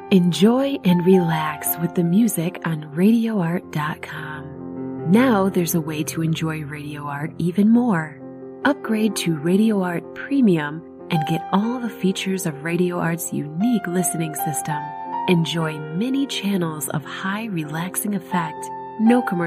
Enjoy and relax with the music on RadioArt.com. Now there's a way to enjoy Radio Art even more. Upgrade to Radio Art Premium and get all the features of Radio Art's unique listening system. Enjoy many channels of high relaxing effect, no commercial